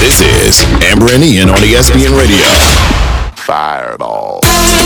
This is Amber and Ian on ESPN Radio. Fireball.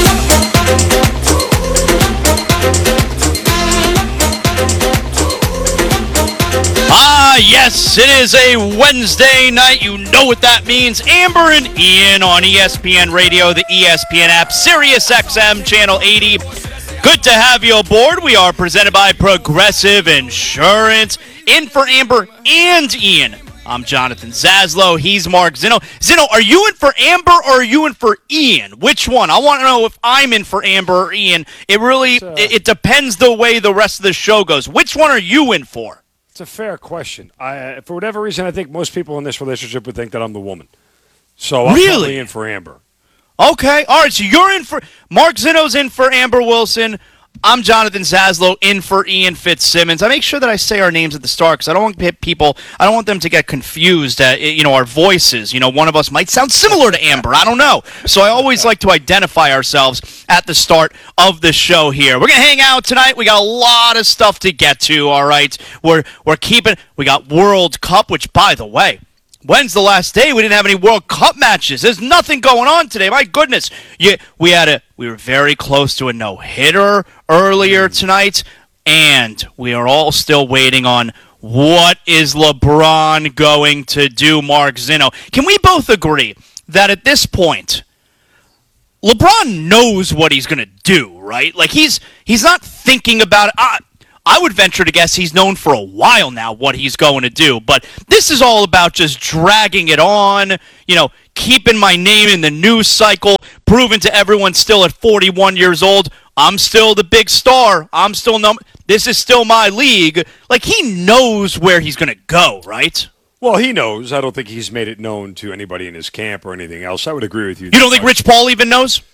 Yes, it is a Wednesday night. You know what that means. Amber and Ian on ESPN Radio, the ESPN app, Sirius XM, Channel 80. Good to have you aboard. We are presented by Progressive Insurance. In for Amber and Ian, I'm Jonathan Zaslow. He's Mark Zinno. Zinno, are you in for Amber or are you in for Ian? Which one? I want to know if I'm in for Amber or Ian. It really it depends the way the rest of the show goes. Which one are you in for? It's a fair question. For whatever reason, I think most people in this relationship would think that I'm the woman. So I'm probably in for Amber. Okay. All right. So you're in for – Mark Zinno's in for Amber Wilson. I'm Jonathan Zaslow in for Ian Fitzsimmons. I make sure that I say our names at the start because I don't want people – I don't want them to get confused at, our voices. One of us might sound similar to Amber. I don't know. So I always like to identify ourselves at the start of the show here. We're going to hang out tonight. We got a lot of stuff to get to, all right? We're keeping – we got World Cup, which, by the way – when's the last day we didn't have any World Cup matches? There's nothing going on today. My goodness. We were very close to a no-hitter earlier tonight, and we are all still waiting on what is LeBron going to do, Mark Zinno. Can we both agree that at this point, LeBron knows what he's going to do, right? Like, he's not thinking about it. I would venture to guess he's known for a while now what he's going to do, but this is all about just dragging it on, keeping my name in the news cycle, proving to everyone still at 41 years old, I'm still the big star. This is still my league. Like, he knows where he's going to go, right? Well, he knows. I don't think he's made it known to anybody in his camp or anything else. I would agree with you. You don't think Rich Paul even knows?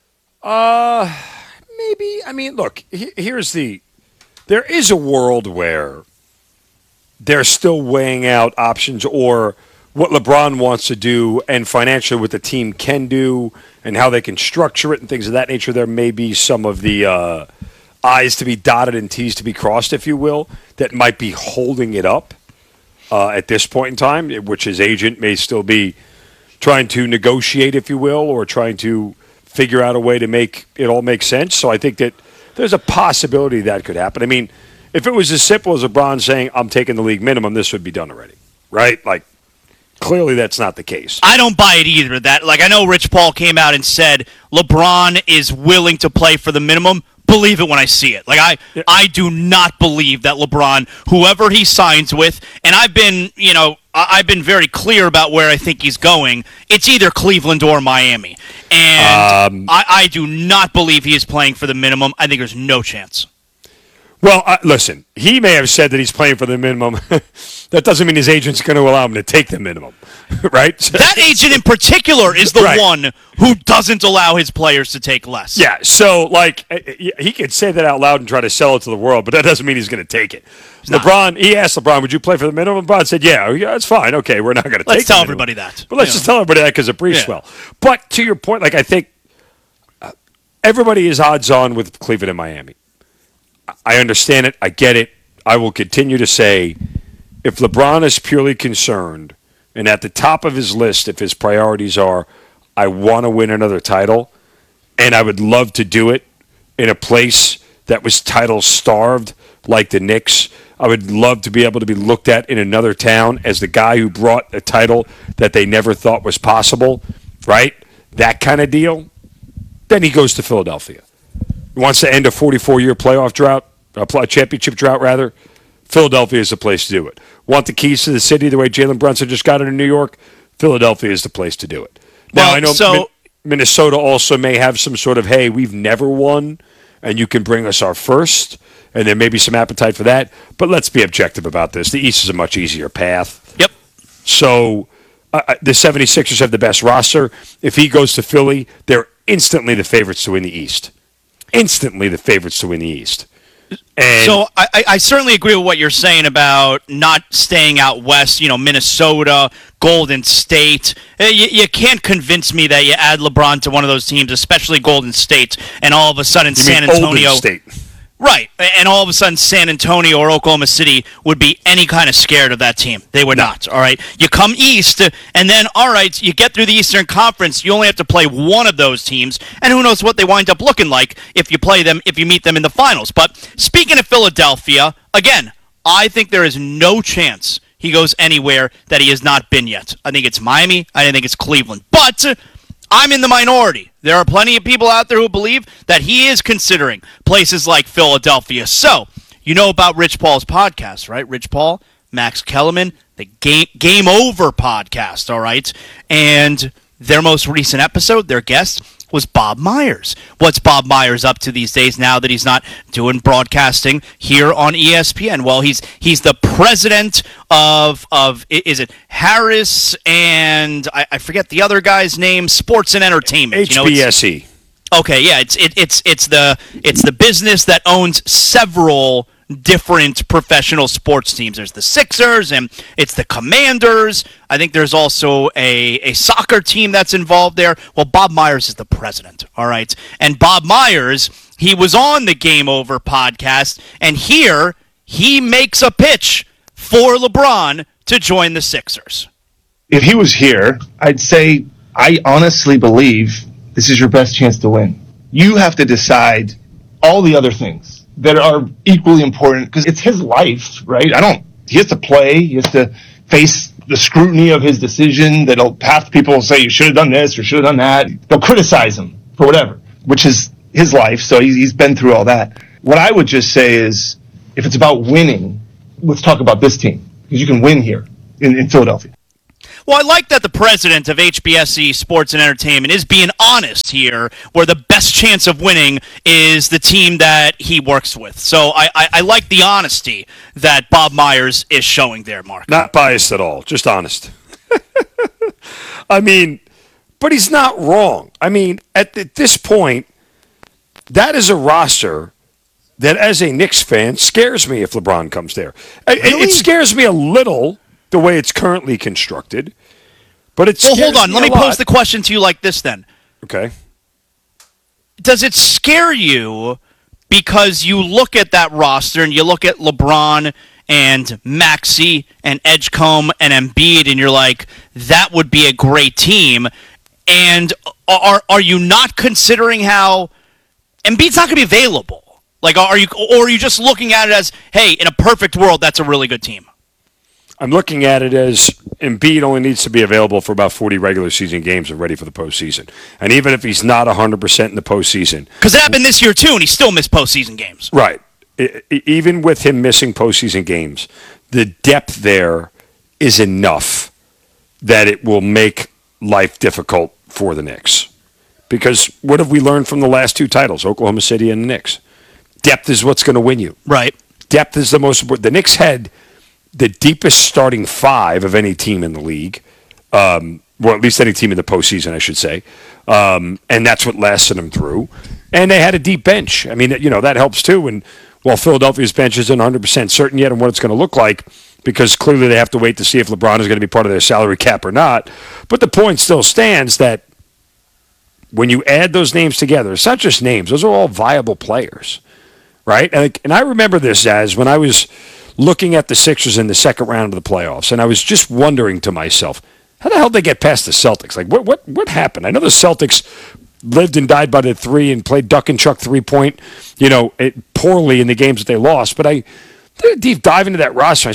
Maybe. I mean, look, there is a world where they're still weighing out options or what LeBron wants to do and financially what the team can do and how they can structure it and things of that nature. There may be some of the I's to be dotted and T's to be crossed, if you will, that might be holding it up at this point in time, which his agent may still be trying to negotiate, if you will, or trying to figure out a way to make it all make sense. So I think that there's a possibility that could happen. I mean, if it was as simple as LeBron saying, I'm taking the league minimum, this would be done already, right? Like, clearly that's not the case. I don't buy it either. I know Rich Paul came out and said LeBron is willing to play for the minimum. Believe it when I see it. I do not believe that LeBron, whoever he signs with, and I've been very clear about where I think he's going. It's either Cleveland or Miami. And I do not believe he is playing for the minimum. I think there's no chance. Well, listen, he may have said that he's playing for the minimum. That doesn't mean his agent's going to allow him to take the minimum, right? That agent in particular is the one who doesn't allow his players to take less. Yeah, so, he could say that out loud and try to sell it to the world, but that doesn't mean he's going to take it. He asked LeBron, would you play for the minimum? LeBron said, yeah, it's fine. Okay, we're not going to take it. Let's tell everybody that. But let's just tell everybody that because it breathes well. But to your point, I think everybody is odds on with Cleveland and Miami. I understand it. I get it. I will continue to say if LeBron is purely concerned and at the top of his list, if his priorities are, I want to win another title and I would love to do it in a place that was title starved like the Knicks. I would love to be able to be looked at in another town as the guy who brought a title that they never thought was possible, right? That kind of deal. Then he goes to Philadelphia. He wants to end a 44-year playoff drought, a championship drought, rather. Philadelphia is the place to do it. Want the keys to the city the way Jalen Brunson just got it in New York? Philadelphia is the place to do it. Now, I know Minnesota also may have some sort of, hey, we've never won, and you can bring us our first, and there may be some appetite for that. But let's be objective about this. The East is a much easier path. Yep. So the 76ers have the best roster. If he goes to Philly, they're instantly the favorites to win the East. Instantly the favorites to win the East. And so I certainly agree with what you're saying about not staying out west, Minnesota, Golden State. You can't convince me that you add LeBron to one of those teams, especially Golden State, and all of a sudden San Antonio. Golden State. Right, and all of a sudden San Antonio or Oklahoma City would be any kind of scared of that team. They would not, all right? You come east, and then, all right, you get through the Eastern Conference, you only have to play one of those teams, and who knows what they wind up looking like if you meet them in the finals. But speaking of Philadelphia, again, I think there is no chance he goes anywhere that he has not been yet. I think it's Miami, I think it's Cleveland. But I'm in the minority. There are plenty of people out there who believe that he is considering places like Philadelphia. So, you know about Rich Paul's podcast, right? Rich Paul, Max Kellerman, the Game Over podcast, all right? And their most recent episode, their guest, was Bob Myers. What's Bob Myers up to these days now that he's not doing broadcasting here on ESPN? Well, he's the president of is it Harris and I forget the other guy's name, Sports and Entertainment. HBSE. Okay, yeah, it's the business that owns several different professional sports teams. There's the Sixers and it's the Commanders. I think there's also a soccer team that's involved there. Well, Bob Myers is the president, all right? And Bob Myers, he was on the Game Over podcast, and here he makes a pitch for LeBron to join the Sixers. If he was here, I'd say I honestly believe this is your best chance to win. You have to decide all the other things that are equally important because it's his life, right? He has to play. He has to face the scrutiny of his decision that'll half people will say you should have done this or should have done that. They'll criticize him for whatever, which is his life. So he's been through all that. What I would just say is if it's about winning, let's talk about this team because you can win here in Philadelphia. Well, I like that the president of HBSE Sports and Entertainment is being honest here, where the best chance of winning is the team that he works with. So I like the honesty that Bob Myers is showing there, Mark. Not biased at all, just honest. I mean, but he's not wrong. I mean, at this point, that is a roster that, as a Knicks fan, scares me if LeBron comes there. Really? It scares me a little the way it's currently constructed, but it's. Well, hold on. Let me pose the question to you like this then. Okay. Does it scare you because you look at that roster and you look at LeBron and Maxey and Edgecombe and Embiid and you're like, that would be a great team? And are you not considering how Embiid's not going to be available? Like, are you just looking at it as, hey, in a perfect world, that's a really good team? I'm looking at it as Embiid only needs to be available for about 40 regular season games and ready for the postseason. And even if he's not 100% in the postseason. Because it happened this year, too, and he still missed postseason games. Right. Even with him missing postseason games, the depth there is enough that it will make life difficult for the Knicks. Because what have we learned from the last two titles, Oklahoma City and the Knicks? Depth is what's going to win you. Right. Depth is the most important. The Knicks had the deepest starting five of any team in the league, or at least any team in the postseason, I should say. And that's what lasted them through. And they had a deep bench. I mean, that helps too. And while Philadelphia's bench isn't 100% certain yet on what it's going to look like, because clearly they have to wait to see if LeBron is going to be part of their salary cap or not. But the point still stands that when you add those names together, it's not just names. Those are all viable players, right? And I remember this as when I was looking at the Sixers in the second round of the playoffs, and I was just wondering to myself, how the hell did they get past the Celtics? Like, what happened? I know the Celtics lived and died by the three and played duck and chuck three-point, poorly in the games that they lost. But I did a deep dive into that roster.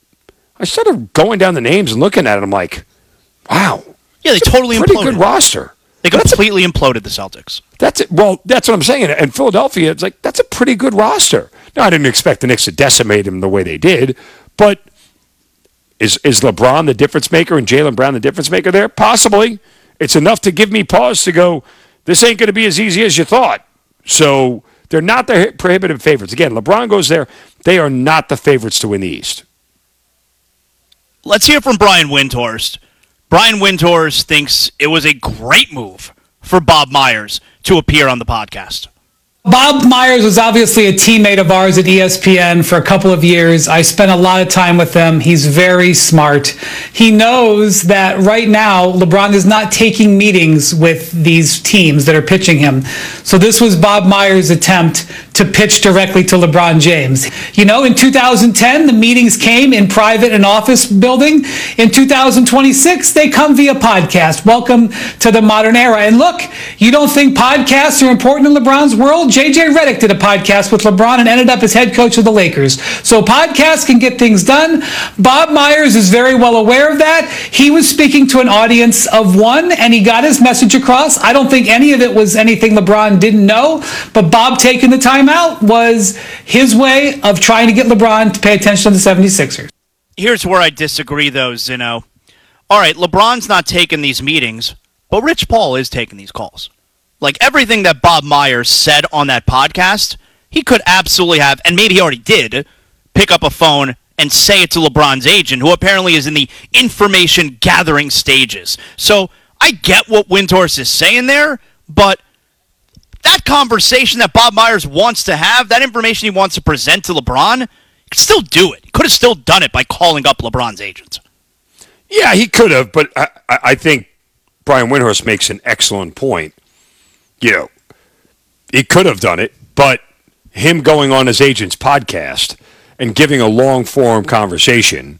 I started going down the names and looking at it. I'm like, wow. Yeah, they totally pretty imploded. Good roster. They completely imploded the Celtics. That's it. Well, that's what I'm saying. And Philadelphia, it's like, that's a pretty good roster. Now, I didn't expect the Knicks to decimate him the way they did, but is LeBron the difference maker and Jaylen Brown the difference maker there? Possibly. It's enough to give me pause to go, this ain't going to be as easy as you thought. So they're not the prohibitive favorites. Again, LeBron goes there. They are not the favorites to win the East. Let's hear from Brian Windhorst. Brian Windhorst thinks it was a great move for Bob Myers to appear on the podcast. Bob Myers was obviously a teammate of ours at ESPN for a couple of years. I spent a lot of time with him. He's very smart. He knows that right now LeBron is not taking meetings with these teams that are pitching him. So this was Bob Myers' attempt to pitch directly to LeBron James. You know, in 2010, the meetings came in private and office building. In 2026, they come via podcast. Welcome to the modern era. And look, you don't think podcasts are important in LeBron's world? JJ Redick did a podcast with LeBron and ended up as head coach of the Lakers. So podcasts can get things done. Bob Myers is very well aware of that. He was speaking to an audience of one, and he got his message across. I don't think any of it was anything LeBron didn't know, but Bob taking the time out was his way of trying to get LeBron to pay attention to the 76ers. Here's where I disagree, though, Zeno. All right, LeBron's not taking these meetings, but Rich Paul is taking these calls. Like, everything that Bob Myers said on that podcast, he could absolutely have, and maybe he already did, pick up a phone and say it to LeBron's agent, who apparently is in the information gathering stages. So I get what Windhorst is saying there, but that conversation that Bob Myers wants to have, that information he wants to present to LeBron, he could still do it. He could have still done it by calling up LeBron's agent. Yeah, he could have, but I think Brian Windhorst makes an excellent point. You know, he could have done it, but him going on his agent's podcast and giving a long-form conversation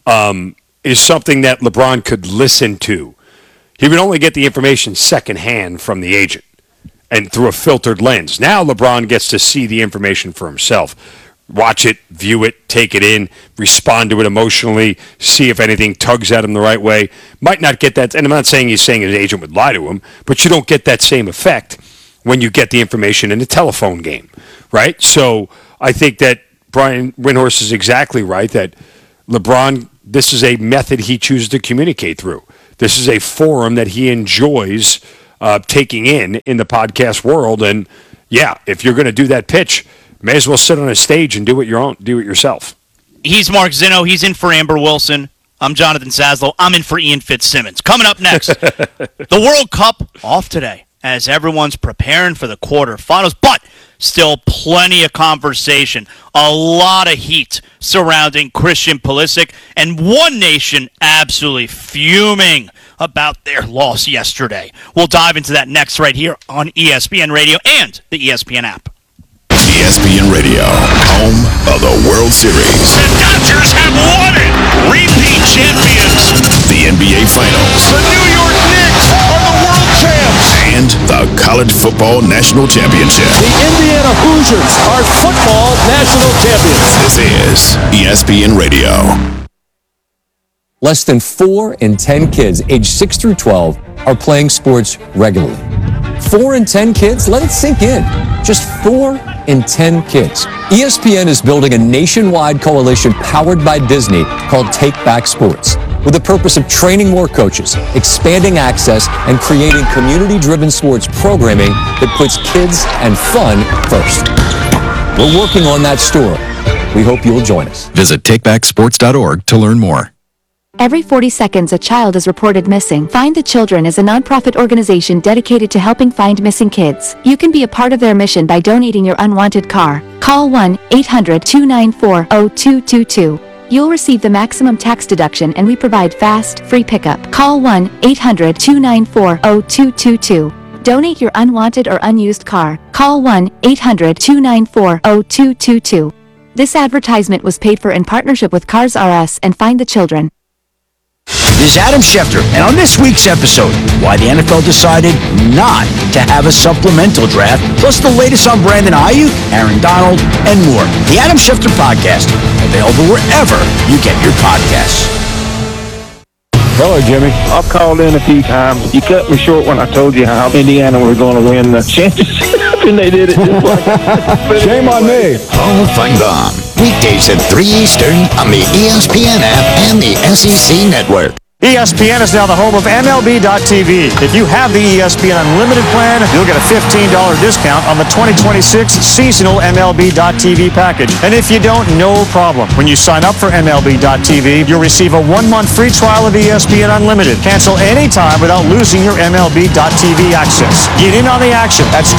is something that LeBron could listen to. He would only get the information secondhand from the agent and through a filtered lens. Now LeBron gets to see the information for himself. Watch it, view it, take it in, respond to it emotionally, see if anything tugs at him the right way. Might not get that, and I'm not saying he's saying his agent would lie to him, but you don't get that same effect when you get the information in a telephone game, right? So I think that Brian Windhorst is exactly right, that LeBron, this is a method he chooses to communicate through. This is a forum that he enjoys taking in the podcast world. And yeah, if you're going to do that pitch, may as well sit on a stage and do it yourself. He's Mark Zeno. He's in for Amber Wilson. I'm Jonathan Zaslow. I'm in for Ian Fitzsimmons. Coming up next, the World Cup off today as everyone's preparing for the quarterfinals, but still plenty of conversation, a lot of heat surrounding Christian Pulisic, and one nation absolutely fuming about their loss yesterday. We'll dive into that next right here on ESPN Radio and the ESPN app. ESPN Radio, home of the World Series. The Dodgers have won it! Repeat champions! The NBA Finals. The New York Knicks are the world champs! And the College Football National Championship. The Indiana Hoosiers are football national champions. This is ESPN Radio. Less than 4 in 10 kids aged 6 through 12 are playing sports regularly. 4 in 10 kids? Let it sink in. Just 4 in 10 kids. ESPN is building a nationwide coalition powered by Disney called Take Back Sports, with the purpose of training more coaches, expanding access, and creating community-driven sports programming that puts kids and fun first. We're working on that story. We hope you'll join us. Visit takebacksports.org to learn more. Every 40 seconds, a child is reported missing. Find the Children is a nonprofit organization dedicated to helping find missing kids. You can be a part of their mission by donating your unwanted car. Call 1-800-294-0222. You'll receive the maximum tax deduction, and we provide fast, free pickup. Call 1-800-294-0222. Donate your unwanted or unused car. Call 1-800-294-0222. This advertisement was paid for in partnership with Cars R Us and Find the Children. This is Adam Schefter, and on this week's episode, why the NFL decided not to have a supplemental draft, plus the latest on Brandon Ayuk, Aaron Donald, and more. The Adam Schefter Podcast, available wherever you get your podcasts. Hello, Jimmy. I've called in a few times. You cut me short when I told you how Indiana were going to win the championship, and they did it just like that. Shame on me. Hall of Fame Bomb. Weekdays at 3 Eastern on the ESPN app and the SEC Network. ESPN is now the home of MLB.tv. If you have the ESPN Unlimited plan, you'll get a $15 discount on the 2026 seasonal MLB.tv package. And if you don't, no problem. When you sign up for MLB.tv, you'll receive a 1-month free trial of ESPN Unlimited. Cancel anytime without losing your MLB.tv access. Get in on the action at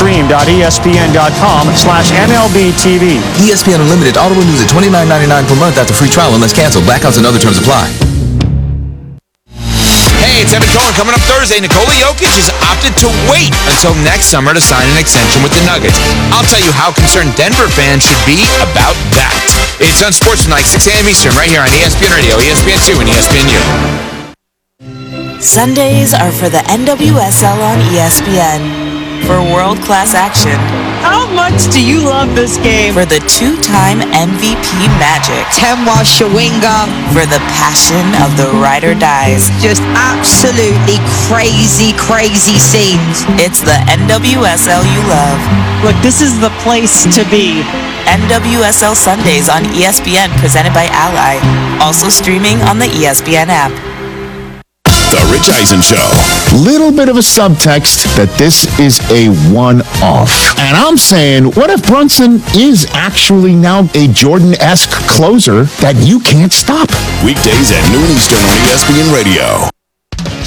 stream.espn.com/MLBTV. ESPN Unlimited auto renews at $29.99 per month after free trial unless canceled. Blackouts and other terms apply. Hey, It's Evan Cohen coming up Thursday. Nikola Jokic has opted to wait until next summer to sign an extension with the Nuggets. I'll tell you how concerned Denver fans should be about that. It's on Sports Tonight, 6 a.m. Eastern, right here on ESPN Radio, ESPN2, and ESPNU. Sundays are for the NWSL on ESPN. For world-class action. How much do you love this game? For the two-time MVP magic. Temwa Shawinga. For the passion of the ride or dies. Just absolutely crazy, crazy scenes. It's the NWSL you love. Look, this is the place to be. NWSL Sundays on ESPN, presented by Ally. Also streaming on the ESPN app. The Rich Eisen Show. Little bit of a subtext that this is a one-off. And I'm saying, what if Brunson is actually now a Jordan-esque closer that you can't stop? Weekdays at noon Eastern on ESPN Radio.